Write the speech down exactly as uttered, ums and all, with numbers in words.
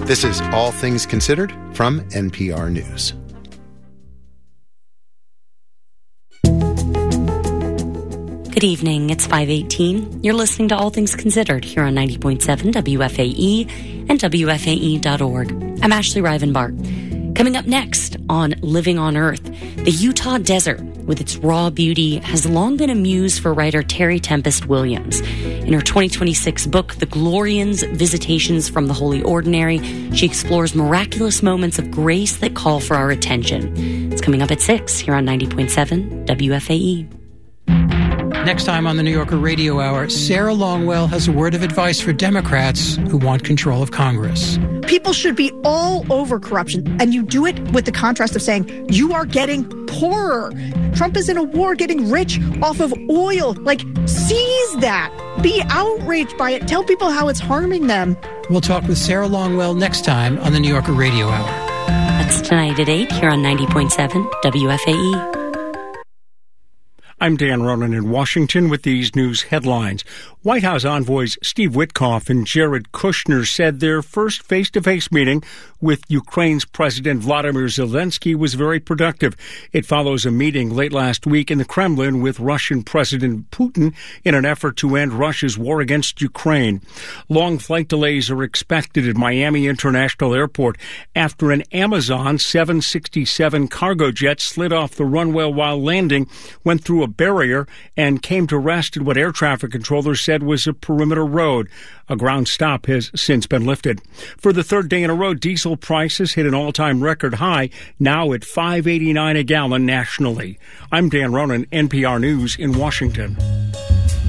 This is All Things Considered from N P R News. Good evening. It's five eighteen. You're listening to All Things Considered here on ninety point seven W F A E and W F A E dot org. I'm Ashley Rivenbark. Coming up next on Living on Earth, the Utah desert, with its raw beauty, has long been a muse for writer Terry Tempest Williams. In her twenty twenty-six book, The Glorians, Visitations from the Holy Ordinary, she explores miraculous moments of grace that call for our attention. It's coming up at six here on ninety point seven W F A E. Next time on the New Yorker Radio Hour, Sarah Longwell has a word of advice for Democrats who want control of Congress. People should be all over corruption, and you do it with the contrast of saying, you are getting poorer. Trump is in a war getting rich off of oil. Like, seize that. Be outraged by it. Tell people how it's harming them. We'll talk with Sarah Longwell next time on the New Yorker Radio Hour. That's tonight at eight here on ninety point seven W F A E. I'm Dan Ronan in Washington with these news headlines. White House envoys Steve Witkoff and Jared Kushner said their first face-to-face meeting with Ukraine's President Vladimir Zelensky was very productive. It follows a meeting late last week in the Kremlin with Russian President Putin in an effort to end Russia's war against Ukraine. Long flight delays are expected at Miami International Airport after an Amazon seven sixty-seven cargo jet slid off the runway while landing, went through a barrier, and came to rest at what air traffic controllers said was a perimeter road. A ground stop has since been lifted. For the third day in a row, diesel prices hit an all-time record high, now at five eighty-nine a gallon nationally. I'm Dan Ronan, N P R News in Washington.